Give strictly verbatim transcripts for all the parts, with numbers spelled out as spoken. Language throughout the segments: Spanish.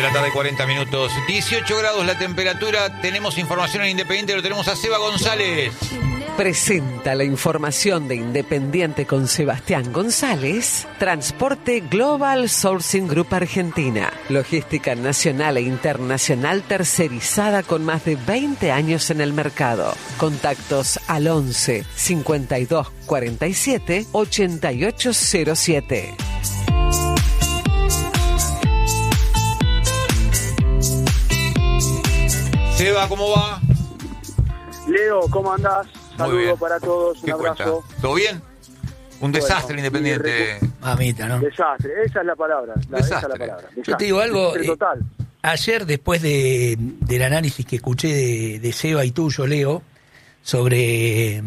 De la tarde, cuarenta minutos, dieciocho grados la temperatura. Tenemos información en Independiente, lo tenemos a Seba González. Presenta la información de Independiente con Sebastián González. Transporte Global Sourcing Group Argentina. Logística nacional e internacional tercerizada con más de veinte años en el mercado. Contactos al once, cincuenta y dos, cuarenta y siete, ochenta y ocho cero siete. Seba, ¿cómo va? Leo, ¿cómo andás? Saludos para todos, un abrazo. Cuenta? ¿Todo bien? Un desastre bueno, Independiente. Mamita, ¿no? Desastre, esa es la palabra. La, esa es la palabra. Yo te digo algo, eh, total. Ayer después de, del análisis que escuché de, de Seba y tuyo, Leo, sobre...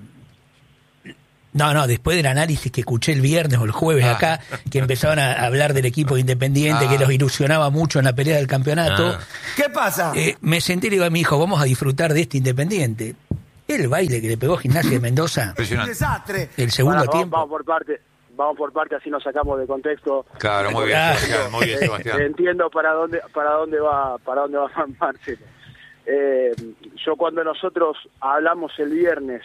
No, no, después del análisis que escuché el viernes o el jueves ah. acá, que empezaban a hablar del equipo de Independiente, ah. que los ilusionaba mucho en la pelea del campeonato. Ah. ¿Qué pasa? Eh, me senté y le digo a mi hijo, vamos a disfrutar de este Independiente. El baile que le pegó Gimnasia de Mendoza. Un desastre. El segundo bueno, tiempo. Vamos, vamos por parte, vamos por parte, así nos sacamos de contexto. Claro, muy bien, ah. Sebastián, muy bien, Sebastián. Eh, entiendo para dónde, para dónde va, para dónde va Marcelo. Eh, yo cuando nosotros hablamos el viernes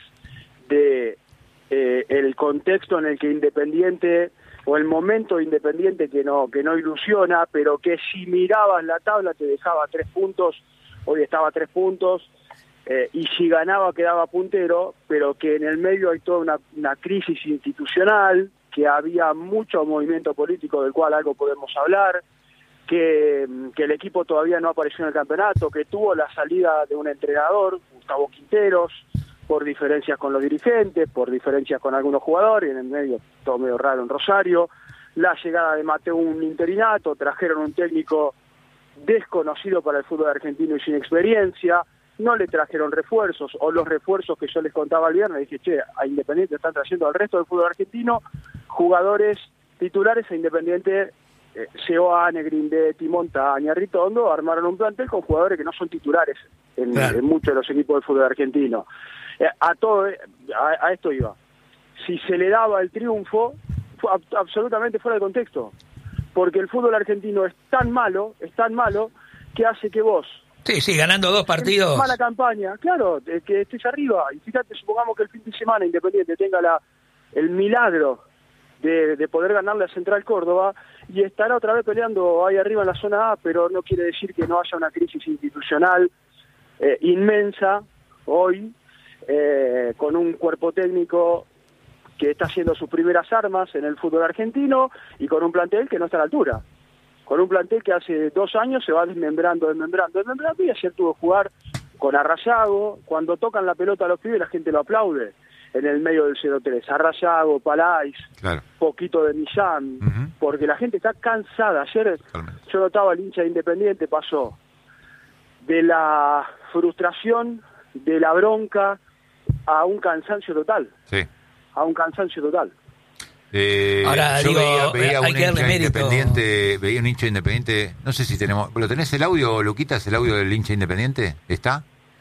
de Eh, el contexto en el que Independiente, o el momento de Independiente que no que no ilusiona, pero que si mirabas la tabla te dejaba tres puntos, hoy estaba a tres puntos, eh, y si ganaba quedaba puntero, pero que en el medio hay toda una, una crisis institucional, que había mucho movimiento político del cual algo podemos hablar, que, que el equipo todavía no apareció en el campeonato, que tuvo la salida de un entrenador, Gustavo Quinteros, por diferencias con los dirigentes, por diferencias con algunos jugadores, en el medio todo medio raro en Rosario, la llegada de Mateo, un interinato, trajeron un técnico desconocido para el fútbol argentino y sin experiencia, no le trajeron refuerzos, o los refuerzos que yo les contaba el viernes, dije, che, a Independiente están trayendo al resto del fútbol argentino jugadores titulares a Independiente, eh, Seoane, Grindetti, Montaña, Ritondo, armaron un plantel con jugadores que no son titulares en, claro. en muchos de los equipos del fútbol argentino. A todo a, a esto iba. Si se le daba el triunfo, fue ab, absolutamente fuera de contexto, porque el fútbol argentino es tan malo, es tan malo que hace que vos sí, sí, ganando dos partidos, mala campaña, claro, que estés arriba. Y fíjate, supongamos que el fin de semana Independiente tenga la el milagro de, de poder ganarle a Central Córdoba y estará otra vez peleando ahí arriba en la zona A, pero no quiere decir que no haya una crisis institucional eh, inmensa hoy. Eh, con un cuerpo técnico que está haciendo sus primeras armas en el fútbol argentino y con un plantel que no está a la altura, con un plantel que hace dos años se va desmembrando, desmembrando, desmembrando, y ayer tuvo que jugar con Arrayago. Cuando tocan la pelota a los pibes la gente lo aplaude en el medio del cero tres, Arrayago, Palais, claro. poquito de Millán, uh-huh. porque la gente está cansada. Ayer Totalmente. Yo notaba el hincha de Independiente pasó de la frustración, de la bronca, a un cansancio total. Sí. A un cansancio total. Eh, Ahora, yo digo, veía, veía hay un que darle hincha mérito. Independiente, veía un hincha Independiente, no sé si tenemos, ¿lo tenés el audio, Luquitas, el audio del hincha Independiente? ¿Está?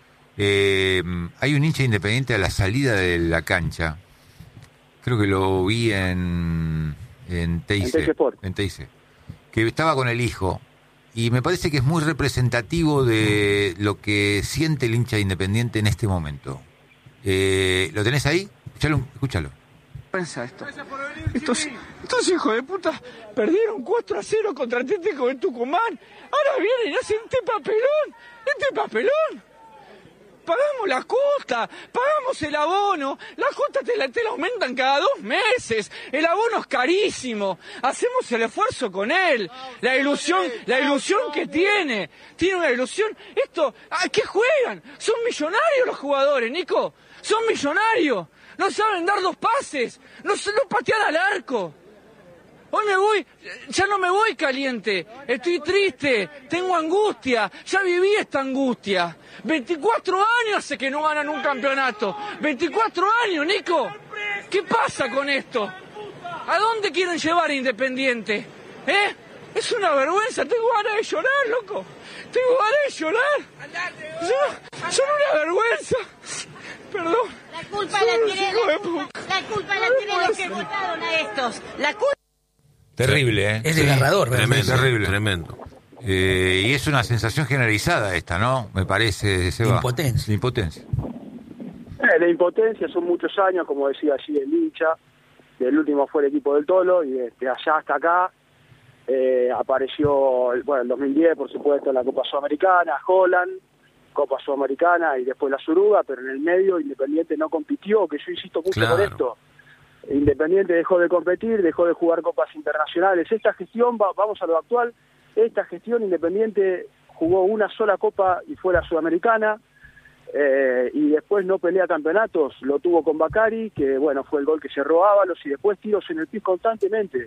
Eh, hay un hincha Independiente a la salida de la cancha, creo que lo vi en en Teise, en Teise, que estaba con el hijo, y me parece que es muy representativo de lo que siente el hincha Independiente en este momento. Eh, ¿Lo tenés ahí? Escuchalo. escúchalo. Pensa esto. Estos, estos hijos de puta perdieron cuatro a cero contra Atlético de Tucumán. Ahora vienen y hacen este papelón. Este papelón. Pagamos la cuota, pagamos el abono. La cuota te la, te la aumentan cada dos meses. El abono es carísimo. Hacemos el esfuerzo con él. La ilusión, la ilusión que tiene. Tiene una ilusión. Esto, ¿a qué juegan? Son millonarios los jugadores, Nico. Son millonarios. No saben dar dos pases. No, no patean al arco. Hoy me voy, ya no me voy caliente. Estoy triste. Tengo angustia. Ya viví esta angustia. veinticuatro años hace que no ganan un campeonato. veinticuatro años, Nico. ¿Qué pasa con esto? ¿A dónde quieren llevar a Independiente? ¿Eh? Es una vergüenza. Tengo ganas de llorar, loco. Tengo ganas de llorar. Son, son una vergüenza. Perdón. La culpa la tienen, la culpa la tienen los que votaron a estos. La culpa. Terrible, ¿eh? Es desgarrador, tremendo, tremendo. terrible. Tremendo. Eh, y es una sensación generalizada esta, ¿no? Me parece, Seba. Impotencia. De impotencia. Eh, de impotencia, son muchos años, como decía allí el hincha. El último fue el equipo del Tolo, y desde allá hasta acá eh, apareció, bueno, en dos mil diez, por supuesto, la Copa Sudamericana, Holland, Copa Sudamericana y después la Suruga, pero en el medio Independiente no compitió, que yo insisto mucho Claro. con esto. Independiente dejó de competir, dejó de jugar copas internacionales. Esta gestión, va, vamos a lo actual, esta gestión Independiente jugó una sola copa y fue la Sudamericana, eh, y después no pelea campeonatos, lo tuvo con Bacari, que bueno, fue el gol que cerró Ábalos, y después tiros en el pie constantemente.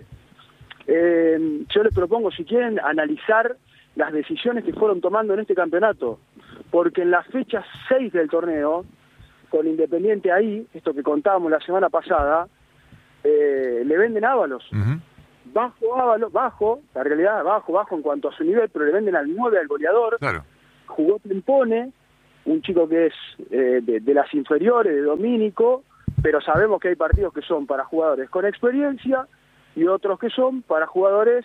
Eh, yo les propongo, si quieren, analizar las decisiones que fueron tomando en este campeonato, porque en la fecha seis del torneo, con Independiente ahí, esto que contábamos la semana pasada, eh, le venden a Ábalos. Uh-huh. Bajo Ábalos, bajo, la realidad, bajo, bajo en cuanto a su nivel, pero le venden al nueve, al goleador. Claro. Jugó Tempone, un chico que es eh, de, de las inferiores, de Domínico, pero sabemos que hay partidos que son para jugadores con experiencia y otros que son para jugadores,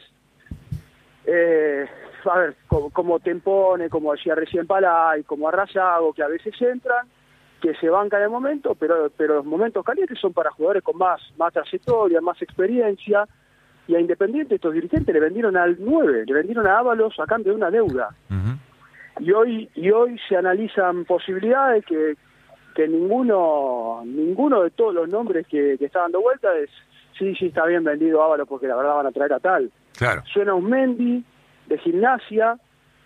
eh, a ver, como, como Tempone, como decía recién Palay, como Arrayago, que a veces entran, que se bancan en el momento, pero pero los momentos calientes son para jugadores con más más trayectoria, más experiencia, y a Independiente estos dirigentes le vendieron al nueve, le vendieron a Ábalos a cambio de una deuda. Uh-huh. Y hoy y hoy se analizan posibilidades que que ninguno ninguno de todos los nombres que, que está dando vuelta es sí, sí está bien vendido Ábalos porque la verdad van a traer a tal. Claro. Suena un Mendy de Gimnasia,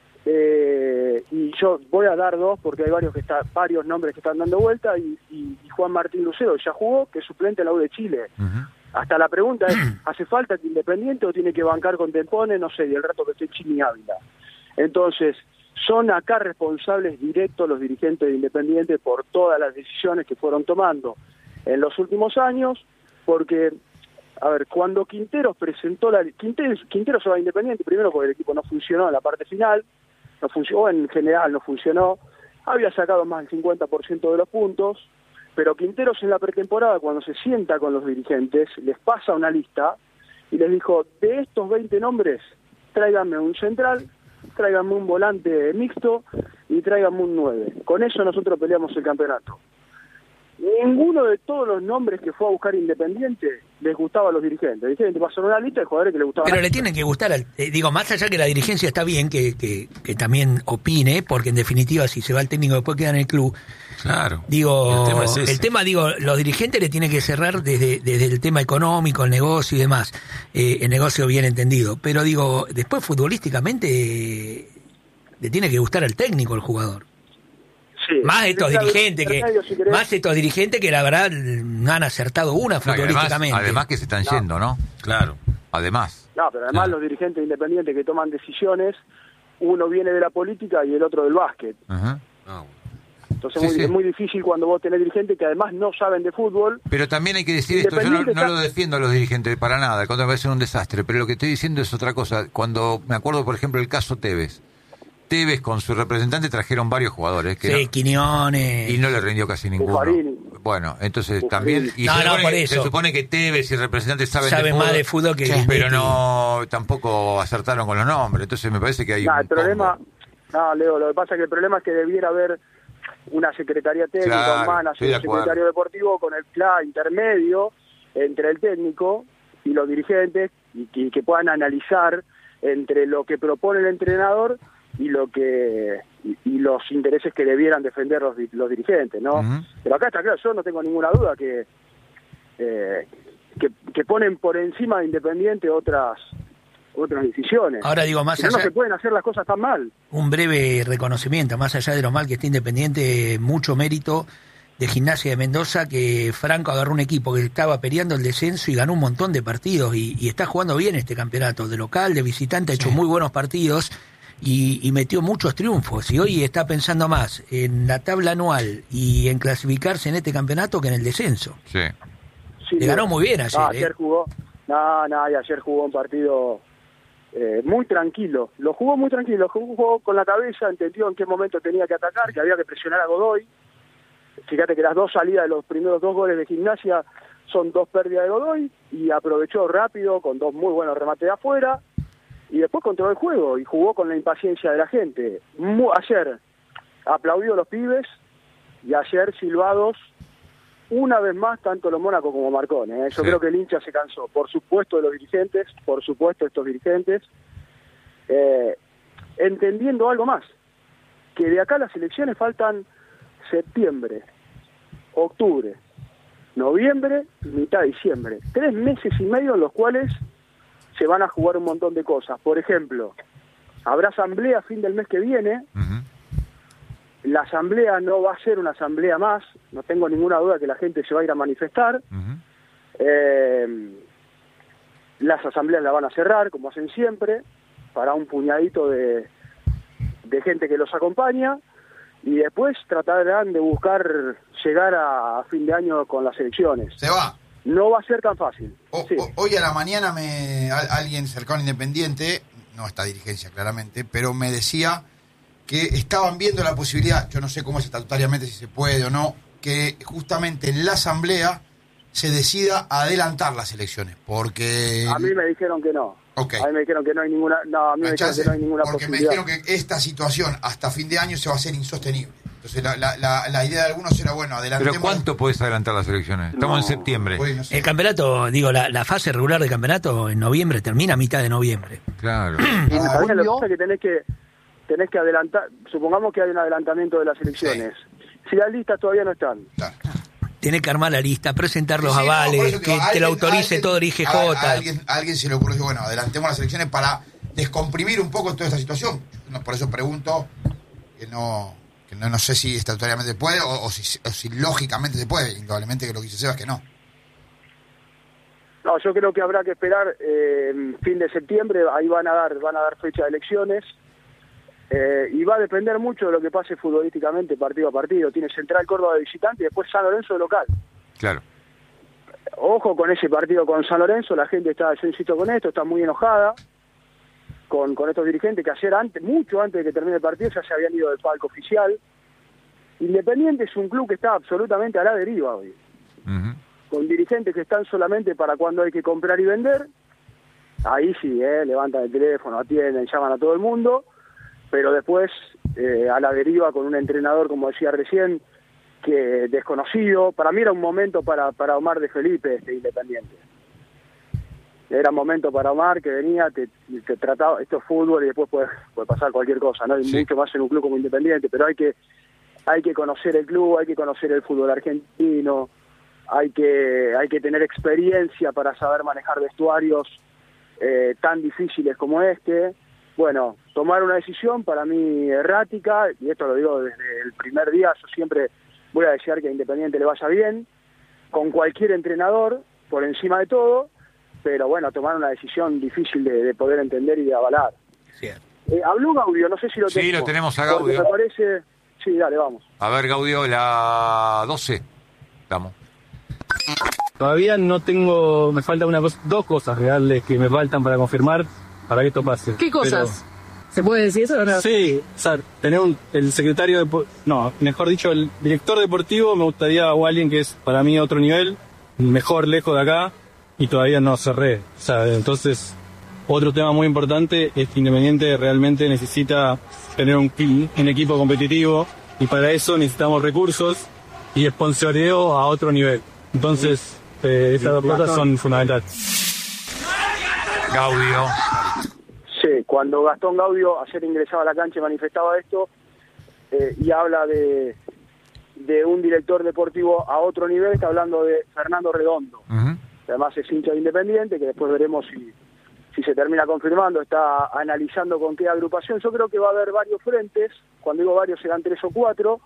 eh, y yo voy a dar dos porque hay varios que está, varios nombres que están dando vuelta, y, y, y Juan Martín Lucero ya jugó, que es suplente en la U de Chile. Uh-huh. Hasta la pregunta es, ¿hace falta que Independiente o tiene que bancar con Tempone? No sé, y el rato que esté Chini Ávila. Entonces, son acá responsables directos los dirigentes de Independiente por todas las decisiones que fueron tomando en los últimos años, porque, a ver, cuando Quinteros presentó la... Quinteros, Quinteros se va a Independiente, primero porque el equipo no funcionó en la parte final, no funcionó, en general no funcionó, había sacado más del cincuenta por ciento de los puntos, pero Quinteros en la pretemporada, cuando se sienta con los dirigentes, les pasa una lista y les dijo, de estos veinte nombres, tráiganme un central, tráiganme un volante mixto y tráiganme un nueve. Con eso nosotros peleamos el campeonato. Ninguno de todos los nombres que fue a buscar Independiente les gustaba a los dirigentes. Los dirigentes pasaron una lista de jugadores que les gustaban. Pero le tienen que gustar, al, eh, digo, más allá que la dirigencia está bien que, que, que también opine, porque en definitiva si se va el técnico después queda en el club. Claro. Digo, el tema, es ese. el tema, digo, los dirigentes le tienen que cerrar desde, desde el tema económico, el negocio y demás, eh, el negocio bien entendido. Pero digo, después futbolísticamente eh, le tiene que gustar al técnico, el jugador. Sí. Más estos Claro, dirigentes que medio, si querés. más estos dirigentes que la verdad no han acertado una No, y además, futbolísticamente. además que se están No. yendo, ¿no? Claro. Además. No, pero además Ah. los dirigentes independientes que toman decisiones, uno viene de la política y el otro del básquet. Ajá. No. Entonces Sí, muy, sí. es muy difícil cuando vos tenés dirigentes que además no saben de fútbol. Pero también hay que decir esto, yo no, Independiente no está- lo defiendo a los dirigentes para nada, cuando me parece un desastre, pero lo que estoy diciendo es otra cosa. Cuando me acuerdo, por ejemplo, el caso Tevez. Tevez con su representante trajeron varios jugadores que Sí, no- Quiñones. y no le rindió casi ninguno. Buffarini. Bueno, entonces Buffarini. también... Y No, se, no, supone, por que- eso. se supone que Tevez y el representante saben, Saben de fútbol, más de fútbol que Sí. pero Smithy. no, tampoco acertaron con los nombres. Entonces me parece que hay No, un el problema, combo. no, Leo, lo que pasa es que el problema es que debiera haber una secretaría técnica, Claro, un manager, estoy de un acuerdo. secretario deportivo con el plan intermedio entre el técnico y los dirigentes, y que, que puedan analizar entre lo que propone el entrenador y lo que y, y los intereses que debieran defender los, di- los dirigentes, ¿no? Ujú. Pero acá está claro, yo no tengo ninguna duda que eh, que, que ponen por encima de Independiente otras otras decisiones. Ahora digo, más Si no, no allá, se pueden hacer las cosas tan mal. un breve reconocimiento, más allá de lo mal que está Independiente, mucho mérito de Gimnasia de Mendoza, que Franco agarró un equipo que estaba peleando el descenso y ganó un montón de partidos y, y está jugando bien este campeonato, de local, de visitante, ha hecho muy buenos partidos y, y metió muchos triunfos y hoy está pensando más en la tabla anual y en clasificarse en este campeonato que en el descenso. Sí. Sí, Le ganó muy bien ayer, Ah, ¿eh? ayer jugó. No, no, y ayer jugó un partido eh, muy tranquilo. Lo jugó muy tranquilo, jugó con la cabeza, entendió en qué momento tenía que atacar, que había que presionar a Godoy. Fíjate que las dos salidas de los primeros dos goles de Gimnasia son dos pérdidas de Godoy y aprovechó rápido con dos muy buenos remates de afuera. y después controló el juego y jugó con la impaciencia de la gente. Mu- ayer aplaudió a los pibes y ayer silbados una vez más tanto los Mónaco como Marcone. ¿eh? Yo Sí. creo que el hincha se cansó, por supuesto de los dirigentes, por supuesto de estos dirigentes, eh, entendiendo algo más, que de acá a las elecciones faltan septiembre, octubre, noviembre y mitad de diciembre. Tres meses y medio en los cuales se van a jugar un montón de cosas. Por ejemplo, habrá asamblea a fin del mes que viene. Ujú. La asamblea no va a ser una asamblea más, no tengo ninguna duda que la gente se va a ir a manifestar. Ujú. Eh, las asambleas la van a cerrar, como hacen siempre, para un puñadito de, de gente que los acompaña, y después tratarán de buscar llegar a, a fin de año con las elecciones. Se va. No va a ser tan fácil. O- Sí. o- hoy a la mañana me a- alguien cercano a Independiente, no esta dirigencia claramente, pero me decía que estaban viendo la posibilidad, yo no sé cómo es estatutariamente, si se puede o no, que justamente en la asamblea se decida adelantar las elecciones, porque... A mí me dijeron que no. Ok. A mí me dijeron que no hay ninguna, no, a mí No me hay dijeron chance, que no hay ninguna porque me posibilidad. dijeron que esta situación hasta fin de año se va a hacer insostenible. Entonces la, la, la, la idea de algunos era, bueno, adelantemos... ¿Pero cuánto podés adelantar las elecciones? Estamos No. en septiembre. Uy, no sé. El campeonato, digo, la, la fase regular del campeonato en noviembre termina a mitad de noviembre. Claro. En Ah, lo que julio, pasa es que tenés que tenés que adelantar, supongamos que hay un adelantamiento de las elecciones. Si las listas todavía no están, Claro. Tiene que armar la lista, presentar los Sí, no, por avales, eso te que digo, te alguien- lo autorice alguien- todo el I G a- J. A, alguien, a alguien se le ocurrió, bueno, adelantemos las elecciones para descomprimir un poco toda esta situación. No, por eso pregunto, que no que no, no sé si estatutariamente se puede o, o, si, o si lógicamente se puede. Indudablemente que lo que dice Seba es que no. no, yo creo que habrá que esperar eh, fin de septiembre, ahí van a dar van a dar fecha de elecciones. Eh, y va a depender mucho de lo que pase futbolísticamente partido a partido. Tiene Central Córdoba de visitante y después San Lorenzo de local. Claro. Ojo con ese partido con San Lorenzo, la gente está, yo insisto con esto, está muy enojada con, con estos dirigentes que ayer, antes, mucho antes de que termine el partido, ya se habían ido del palco oficial. Independiente es un club que está absolutamente a la deriva hoy, Ujú. con dirigentes que están solamente para cuando hay que comprar y vender. Ahí sí, eh, levantan el teléfono, atienden, llaman a todo el mundo, pero después eh, a la deriva con un entrenador, como decía recién, que desconocido. Para mí era un momento para, para Omar de Felipe, este Independiente. Era un momento para Omar que venía, te, te trataba, esto es fútbol y después puede, puede pasar cualquier cosa, ¿no? Hay Sí. mucho más en un club como Independiente, pero hay que hay que conocer el club, hay que conocer el fútbol argentino, hay que hay que tener experiencia para saber manejar vestuarios eh, tan difíciles como este. Bueno, tomar una decisión para mí errática, y esto lo digo desde el primer día, yo siempre voy a desear que a Independiente le vaya bien, con cualquier entrenador, por encima de todo, pero bueno, tomar una decisión difícil de, de poder entender y de avalar. Cierto. Eh, habló Gaudio, no sé si lo Sí, tenemos. lo tenemos a Porque Gaudio. me parece... Sí, dale, vamos. A ver, Gaudio, la doce. Estamos. Todavía no tengo, me faltan una cosa, dos cosas reales que me faltan para confirmar para que esto pase. ¿Qué cosas? ¿Se puede decir eso o no? Pero, sí, o sea, tener un, el secretario, de, no, mejor dicho, el director deportivo me gustaría, o alguien que es para mí otro nivel, mejor lejos de acá, y todavía no cerré. O sea, entonces, otro tema muy importante es que Independiente realmente necesita tener un, un equipo competitivo, y para eso necesitamos recursos y sponsoreo a otro nivel. Entonces, eh, esas dos cosas son fundamentales. Gaudio. Sí, cuando Gastón Gaudio ayer ingresaba a la cancha y manifestaba esto, eh, y habla de, de un director deportivo a otro nivel, está hablando de Fernando Redondo, Ujú. que además es hincha de Independiente, que después veremos si, si se termina confirmando, está analizando con qué agrupación. Yo creo que va a haber varios frentes, cuando digo varios serán tres o cuatro.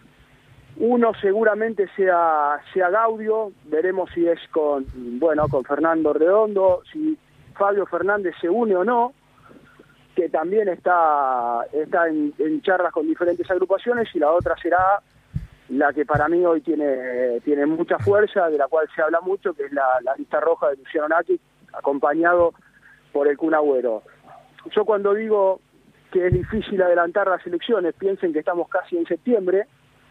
Uno seguramente sea sea Gaudio, veremos si es con bueno con Fernando Redondo, si Fabio Fernández se une o no, que también está está en, en charlas con diferentes agrupaciones, y la otra será la que para mí hoy tiene tiene mucha fuerza, de la cual se habla mucho, que es la, la lista roja de Luciano Naki, acompañado por el Kun Agüero. Yo cuando digo que es difícil adelantar las elecciones, piensen que estamos casi en septiembre,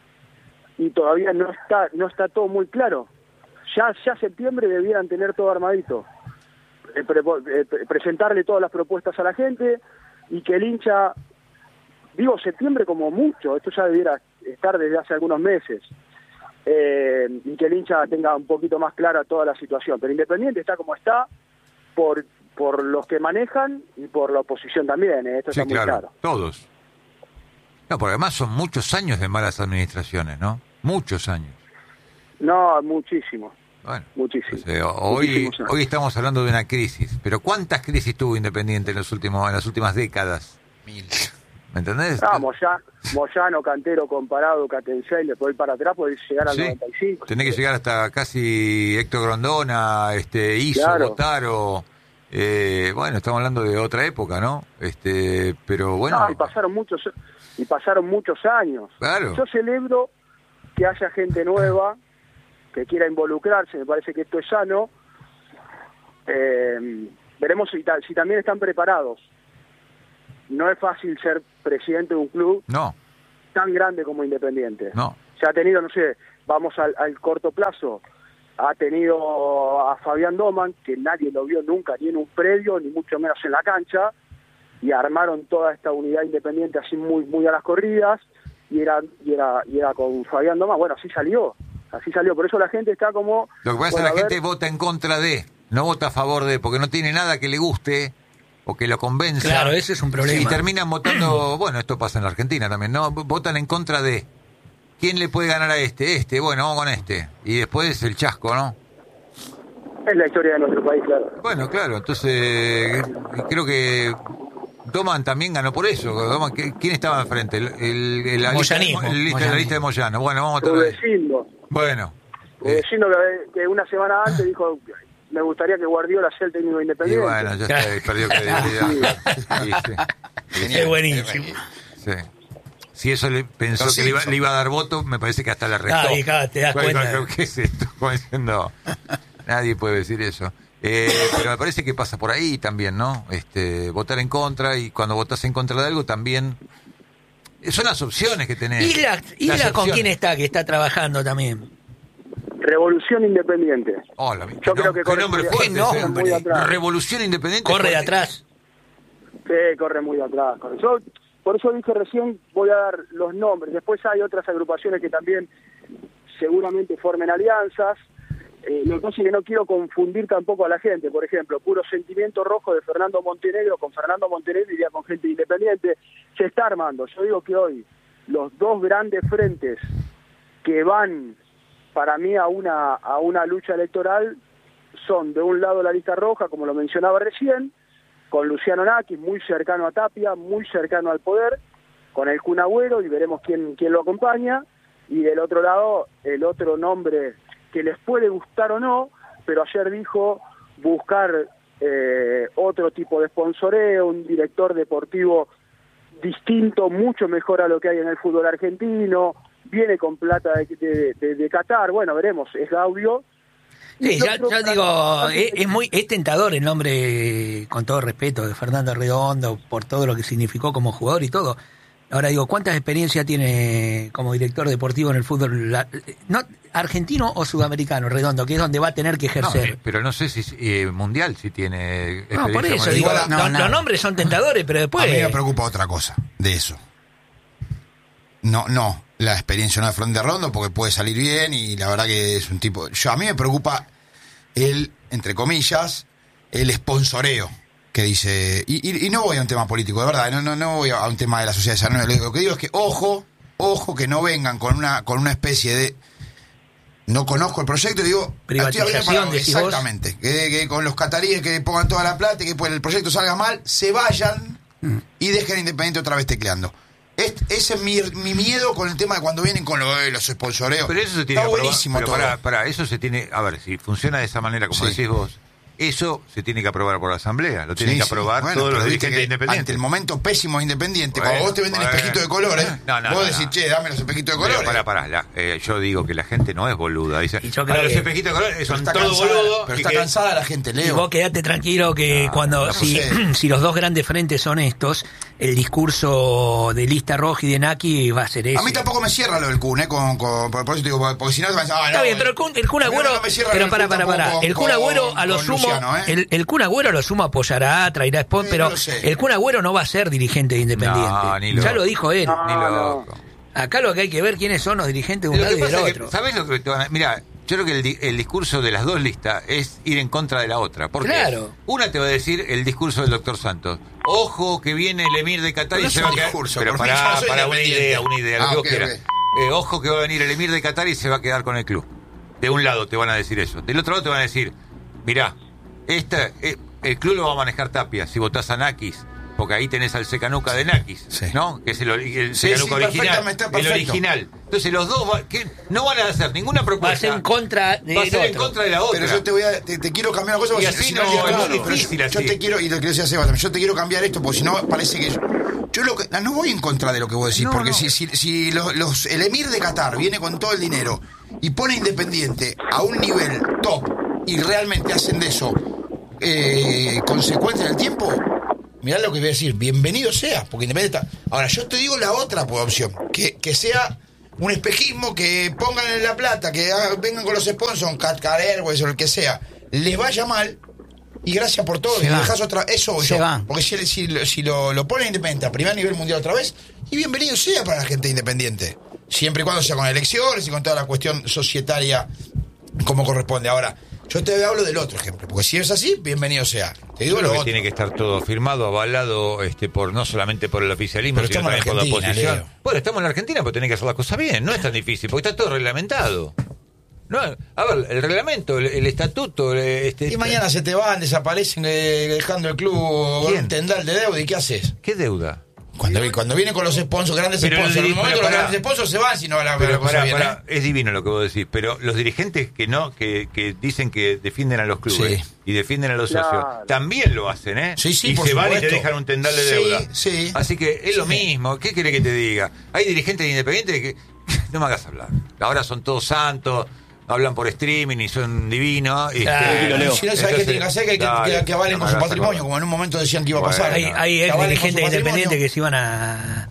y todavía no está no está todo muy claro. Ya ya septiembre debieran tener todo armadito. eh, pre, eh, presentarle todas las propuestas a la gente y que el hincha, digo septiembre como mucho, esto ya debiera estar desde hace algunos meses, eh, y que el hincha tenga un poquito más clara toda la situación. Pero Independiente está como está por por los que manejan y por la oposición también, ¿eh? Esto Sí, está muy claro, claro. todos. No, porque además son muchos años de malas administraciones, ¿no? Muchos años. No, muchísimo. Bueno, muchísimo. o sea, hoy, Muchísimos años. hoy estamos hablando de una crisis, pero ¿cuántas crisis tuvo Independiente en los últimos, en las últimas décadas? Mil. ¿Me entendés? Ah, Moyano, Moyano, Cantero, Comparado, Catencel, después para atrás podés llegar al Sí, noventa y cinco. tenés que llegar hasta casi Héctor Grondona, este, Iso, Claro. Botaro. Eh, bueno, estamos hablando de otra época, ¿no? Este, pero bueno. No, y pasaron muchos y pasaron muchos años. Claro. Yo celebro que haya gente nueva que quiera involucrarse, me parece que esto es sano. Eh, veremos si, ta- si también están preparados. No es fácil ser presidente de un club No, tan grande como Independiente. no. Se ha tenido, no sé, vamos al, al corto plazo, ha tenido a Fabián Doman, que nadie lo vio nunca, ni en un predio, ni mucho menos en la cancha, y armaron toda esta unidad Independiente así muy muy a las corridas, y era y era y era con Fabián Doman. Bueno, así salió, así salió. Por eso la gente está como... Lo que pasa es bueno, que la a ver, gente vota en contra de, no vota a favor de, porque no tiene nada que le guste o que lo convenza. Claro, ese es un problema. Y terminan votando, bueno, esto pasa en la Argentina también, ¿no? Votan en contra de. ¿Quién le puede ganar a este? Este, bueno, vamos con este. Y después el chasco, ¿no? es la historia de nuestro país, claro. Bueno, claro, entonces creo que Doman también ganó por eso. Doman, ¿quién estaba enfrente? El, el, el, la, lista, Moyanismo, el lista- la Moyanismo. lista de Moyano. Bueno, vamos a otra vez. Rudecindo. Bueno. eh, Rudecindo que, que una semana antes dijo, me gustaría que Guardiola sea el técnico y independiente. bueno, ya está, perdió credibilidad. Sí, sí. Genial. Es buenísimo. Sí. Si eso le pensó Los que le iba, Simpson. le iba a dar voto, me parece que hasta le restó. Ah, y claro, te das Bueno, cuenta. ¿qué es esto? Como diciendo, nadie puede decir eso. Eh, pero me parece que pasa por ahí también, ¿no? Este, votar en contra, y cuando votas en contra de algo también... Son las opciones que tenés. Isla, Isla Las ¿con opciones. quién está? Que está trabajando también. Revolución Independiente. Hola, Yo creo que qué corre nombre muy- fuerte. qué nombre. ese. muy atrás. Revolución Independiente. Corre de fuerte. atrás. Sí, corre muy atrás. corre. Yo, por eso dije recién, voy a dar los nombres. Después hay otras agrupaciones que también seguramente formen alianzas. Eh, lo que pasa es que no quiero confundir tampoco a la gente. Por ejemplo, Puro Sentimiento Rojo de Fernando Montenegro, con Fernando Montenegro iría con gente independiente. Se está armando. Yo digo que hoy los dos grandes frentes que van para mí a una, a una lucha electoral son, de un lado, la lista roja, como lo mencionaba recién, con Luciano Nakis, muy cercano a Tapia, muy cercano al poder, con el Kun Agüero, y veremos quién, quién lo acompaña, y del otro lado, el otro nombre que les puede gustar o no, pero ayer dijo buscar eh, otro tipo de sponsoreo, un director deportivo distinto, mucho mejor a lo que hay en el fútbol argentino, viene con plata de, de, de, de Qatar, bueno, veremos, es Gaudio. Sí, ya, Nosotros- ya digo, es, es muy es tentador el nombre, con todo respeto, de Fernando Redondo, por todo lo que significó como jugador y todo. Ahora digo, ¿cuántas experiencias tiene como director deportivo en el fútbol la- no argentino o sudamericano, Redondo, que es donde va a tener que No, ejercer? eh, pero no sé si eh, mundial si tiene. No, por experiencia eso digo, mundial. no, los, no. los nombres son tentadores, pero después... A mí me preocupa otra cosa de eso. No, no, la experiencia no de Fernando Redondo, porque puede salir bien y la verdad que es un tipo... Yo, a mí me preocupa el, entre comillas, el sponsoreo que dice... Y, y, y no voy a un tema político, de verdad, no, no, no voy a un tema de la sociedad. No, lo que digo es que, ojo, ojo, que no vengan con una, con una especie de... No conozco el proyecto, digo... Privatización, estoy hablando para- decís vos. exactamente. Que, que con los cataríes que pongan toda la plata y que pues el proyecto salga mal, se vayan y dejen a Independiente otra vez tecleando. Es, ese es mi, mi miedo con el tema de cuando vienen con lo, eh, los sponsoreos. Pero eso se tiene Está que aprobar. buenísimo Pero todo. para, para, eso se tiene. A ver, si funciona de esa manera, como Sí. decís vos, eso se tiene que aprobar por la Asamblea. Lo tienen Sí, que sí. aprobar Bueno, todos pero los viste dirigentes que independientes. ante el momento pésimo de Independiente, Bueno, cuando vos te venden bueno. espejitos de colores, No, no, vos no, decís, no. che, dame los espejitos de Pero colores. para, para, la- eh, yo digo que la gente no es boluda. Dice, Y yo creo "Ah, los que- espejitos de colores Pero son está todos cansada, boludos. pero y está que- cansada la gente, Y Leo. vos quedate tranquilo que No, cuando no si, sé. si los dos grandes frentes son estos, el discurso de Lista Roja y de Naki va a ser ese. A mí tampoco me cierra lo del Kun, ¿eh? Con, con, por eso te digo, porque si no te vas a decir, ah, no, está bien, pero el Kun, el Kun Agüero, no me cierra pero el para, Kun para, para, tampoco el Kun con- Agüero a lo con sumo, Luciano, ¿eh? el, el Kun Agüero a lo sumo apoyará, traerá spot, Sí, pero no lo sé. el Kun Agüero no va a ser dirigente de Independiente. No, ni ya loco. lo dijo él. No, Ni no. loco. Acá lo que hay que ver quiénes son los dirigentes de un Lo lado que y del pasa es que, otro. ¿sabés lo que te van a...? Mira, yo creo que el, di- el discurso de las dos listas es ir en contra de la otra. Porque Claro. una te va a decir el discurso del doctor Santos. Ojo que viene el emir de Qatar Pero y no se es va a un quedar... discurso, Pero por mí para, yo soy para una independiente. idea, una idea, lo Ah, que vos ok, quieras. ok. Eh, ojo que va a venir el emir de Qatar y se va a quedar con el club. De un lado te van a decir eso. Del otro lado te van a decir, mirá, esta, eh, el club lo va a manejar Tapia si votás a Nakis. Porque ahí tenés al Secanuca de Nakis, Sí. ¿no? Que es el, ori- el Sí, Secanuca sí, original. perfectamente, El perfecto. original. Entonces los dos va- que no van a hacer ninguna Va a propuesta. ser en contra de Va a ser en otro. contra de la otra. Pero yo te voy a, te, te quiero cambiar una cosa Y porque así si no, es es claro, muy pero difícil yo, yo así. te quiero, y lo que decía Seba también, yo te quiero cambiar esto porque si no parece que yo, yo lo que, no voy en contra de lo que vos decís, No, porque no. si, si, si los, los- el emir de Qatar viene con todo el dinero y pone Independiente a un nivel top y realmente hacen de eso eh, consecuencia en el tiempo, mirá lo que voy a decir, bienvenido sea, porque Independiente está... Ahora, yo te digo la otra opción, que, que sea un espejismo, que pongan en la plata, que hagan- vengan con los sponsors, Qatar Airways o el que sea, les vaya mal, y gracias por todo, Se y van. dejás otra... Eso voy Se yo. van. Porque si, si, si lo, lo pone Independiente a primer nivel mundial otra vez, y bienvenido sea para la gente Independiente. Siempre y cuando sea con elecciones y con toda la cuestión societaria como corresponde. Ahora, yo te hablo del otro ejemplo, porque si es así, bienvenido sea. Te digo Yo lo creo que otro. tiene que estar todo firmado, avalado, este, por no solamente por el oficialismo, Pero sino estamos también en por la Argentina, oposición. Leo. Bueno, estamos en la Argentina, pero tenés que hacer las cosas bien, no es tan difícil, porque está todo reglamentado. No, a ver, el reglamento, el, el estatuto, el, este, Y mañana se te van, desaparecen eh, dejando el club con ¿Quién? un tendal de deuda. ¿Y qué haces? ¿Qué deuda? Cuando, cuando vienen con los sponsors, grandes Pero sponsors, el en diri- un momento pero los pará. grandes sponsors se van si no la, Pero la cosa pará, bien, pará, ¿eh? es divino lo que vos decís, pero los dirigentes que no, que, que dicen que defienden a los clubes Sí. y defienden a los Claro. socios, también lo hacen, ¿eh? Sí, sí, y por se van y te supuesto. dejan un tendal de Sí, deuda. sí. Así que es lo Sí. mismo, ¿qué querés que te diga? Hay dirigentes independientes que no me hagas hablar. Ahora son todos santos, hablan por streaming y son divinos. y Claro. este, Tranquilo, Leo. Si no sabes qué tienen que hacer, que, hay que, dale, que, que avalen no con me su hagas patrimonio, acordar. como en un momento decían que iba a Bueno, pasar. Hay, no. hay Que ex avalen con dirigentes su patrimonio. independientes que se iban a.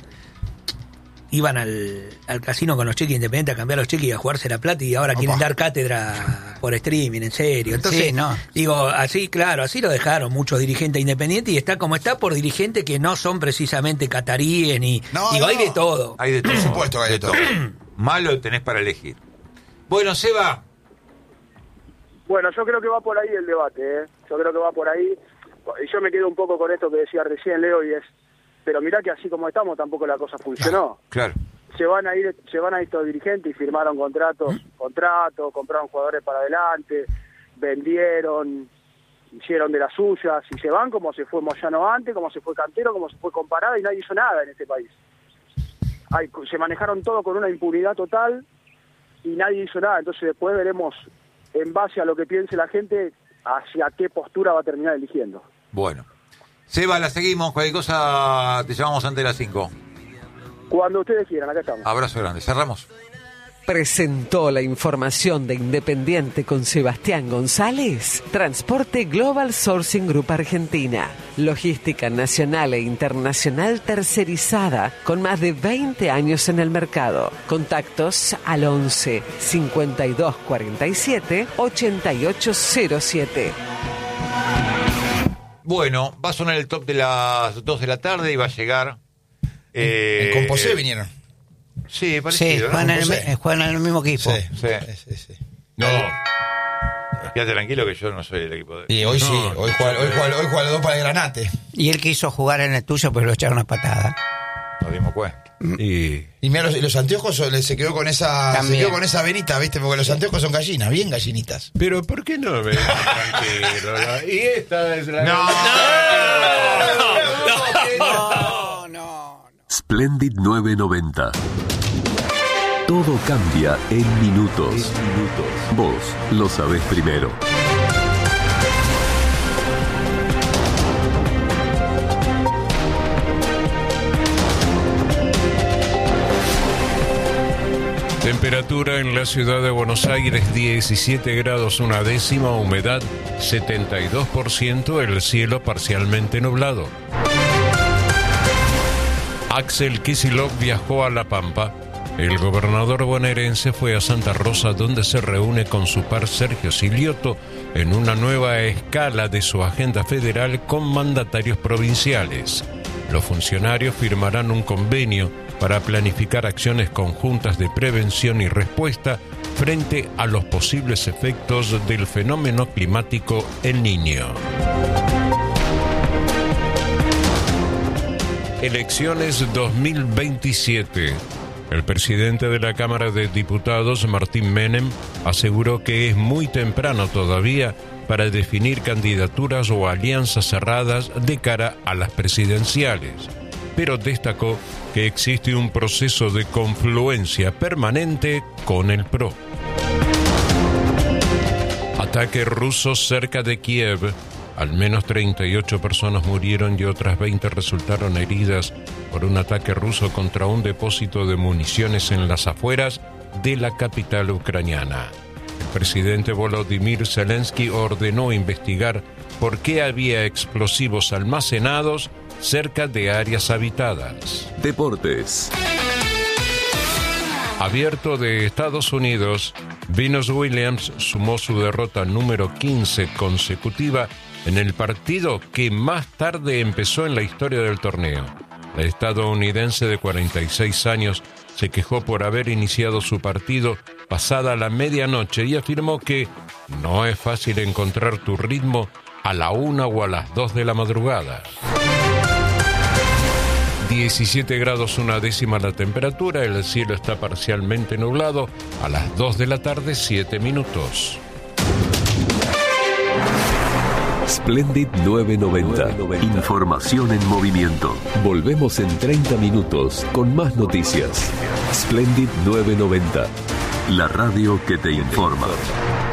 Iban al, al casino con los cheques independientes a cambiar los cheques y a jugarse la plata y ahora Opa. quieren dar cátedra por streaming, en serio. Entonces, Sí, no. digo, así, claro, así lo dejaron muchos dirigentes independientes y está como está por dirigentes que no son precisamente cataríes ni. No, digo, no. hay de todo. Hay de todo. Por supuesto que hay de todo. Malo tenés para elegir. Bueno, Seba, Bueno, yo creo que va por ahí el debate, ¿eh? Yo creo que va por ahí. Y yo me quedo un poco con esto que decía recién Leo y es, pero mirá que así como estamos tampoco la cosa funcionó. claro. Se van a ir, se van a ir estos dirigentes y firmaron contratos, contratos, compraron jugadores para adelante, vendieron, hicieron de las suyas y se van como se fue Moyano antes, como se fue Cantero, como se fue Comparada y nadie hizo nada en este país. Ay, se manejaron todo con una impunidad total y nadie hizo nada. Entonces después veremos, en base a lo que piense la gente, hacia qué postura va a terminar eligiendo. Bueno. Seba, la seguimos. Cualquier cosa te llamamos antes de las cinco. Cuando ustedes quieran, acá estamos. Abrazo grande. Cerramos. Presentó la información de Independiente con Sebastián González. Transporte Global Sourcing Group Argentina. Logística nacional e internacional tercerizada con más de veinte años en el mercado. Contactos al once cincuenta y dos cuarenta y siete ochenta y ocho cero siete. Bueno, va a sonar el top de las dos de la tarde y va a llegar. Eh, En Composé vinieron. Sí, Sí, parecido, ¿no? juegan, en José. el, juegan en el mismo equipo. Sí, Sí. sí, sí, sí. No. Quédate tranquilo que yo no soy el equipo de. Y hoy sí, No, hoy juega, hoy, juega, hoy juega los dos para el Granate. Y él quiso jugar en el tuyo, pero lo echaron a patada. Nos dimos cuenta. Y. Y mira, los, los anteojos se se quedó con esa se También. quedó con esa venita, ¿viste? Porque los anteojos son gallinas, bien gallinitas. Pero ¿por qué no me dejan tranquilo? ¿No? Y esta es la... No. No, no. Splendid nueve noventa. Todo cambia en minutos. Vos lo sabés primero. Temperatura en la ciudad de Buenos Aires diecisiete grados una décima, humedad setenta y dos por ciento, el cielo parcialmente nublado. Axel Kicillof viajó a La Pampa. El gobernador bonaerense fue a Santa Rosa, donde se reúne con su par Sergio Silioto en una nueva escala de su agenda federal con mandatarios provinciales. Los funcionarios firmarán un convenio para planificar acciones conjuntas de prevención y respuesta frente a los posibles efectos del fenómeno climático El Niño. Elecciones dos mil veintisiete. El presidente de la Cámara de Diputados, Martín Menem, aseguró que es muy temprano todavía para definir candidaturas o alianzas cerradas de cara a las presidenciales, pero destacó que existe un proceso de confluencia permanente con el P R O. Ataque ruso cerca de Kiev. Al menos treinta y ocho personas murieron y otras veinte resultaron heridas por un ataque ruso contra un depósito de municiones en las afueras de la capital ucraniana. El presidente Volodymyr Zelensky ordenó investigar por qué había explosivos almacenados cerca de áreas habitadas. Deportes. Abierto de Estados Unidos, Venus Williams sumó su derrota número quince consecutiva en el partido que más tarde empezó en la historia del torneo. La estadounidense de cuarenta y seis años se quejó por haber iniciado su partido pasada la medianoche y afirmó que no es fácil encontrar tu ritmo a la una o a las dos de la madrugada. diecisiete grados una décima la temperatura, el cielo está parcialmente nublado, a las dos de la tarde, siete minutos. Splendid novecientos noventa. Información en movimiento. Volvemos en treinta minutos con más noticias. Splendid novecientos noventa. La radio que te informa.